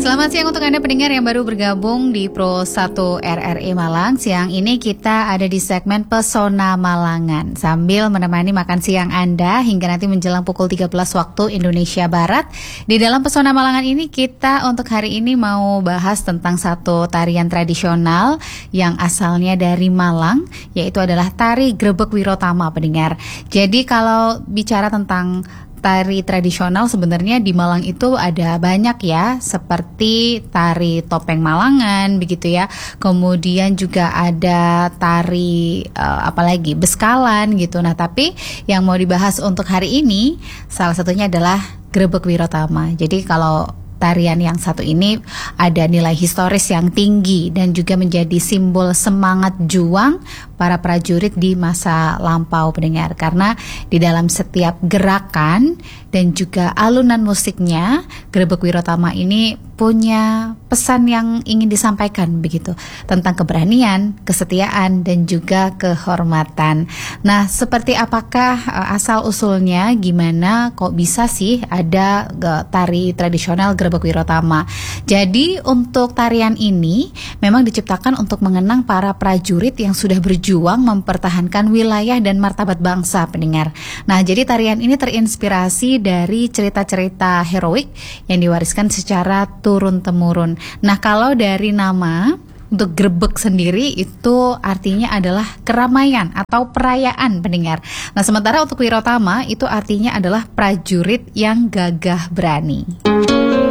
Selamat siang untuk Anda pendengar yang baru bergabung di Pro 1 RRI Malang. Siang ini kita ada di segmen Pesona Malangan, sambil menemani makan siang Anda hingga nanti menjelang pukul 13 waktu Indonesia Barat. Di dalam Pesona Malangan ini kita untuk hari ini mau bahas tentang satu tarian tradisional yang asalnya dari Malang, yaitu adalah tari Grebeg Wirotama, pendengar. Jadi kalau bicara tentang tari tradisional sebenarnya di Malang itu ada banyak ya, seperti tari topeng Malangan begitu ya. Kemudian juga ada tari apalagi beskalan gitu. Nah, tapi yang mau dibahas untuk hari ini salah satunya adalah Grebeg Wirotama. Jadi kalau tarian yang satu ini ada nilai historis yang tinggi dan juga menjadi simbol semangat juang para prajurit di masa lampau, pendengar. Karena di dalam setiap gerakan dan juga alunan musiknya, Grebeg Wirotama ini punya pesan yang ingin disampaikan begitu, tentang keberanian, kesetiaan dan juga kehormatan. Nah, seperti apakah asal usulnya, gimana kok bisa sih ada tari tradisional Grebeg Wirotama? Jadi untuk tarian ini memang diciptakan untuk mengenang para prajurit yang sudah berjuang mempertahankan wilayah dan martabat bangsa, pendengar. Nah, jadi tarian ini terinspirasi dari cerita-cerita heroik yang diwariskan secara turun-temurun. Nah, kalau dari nama untuk grebeg sendiri itu artinya adalah keramaian atau perayaan, pendengar. Nah, sementara untuk Wirotama itu artinya adalah prajurit yang gagah berani.